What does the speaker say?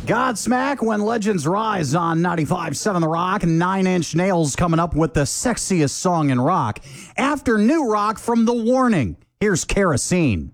Godsmack When Legends Rise on 95.7 The Rock. 9 Inch Nails coming up with the sexiest song in rock. After new rock from The Warning, here's Kerosene.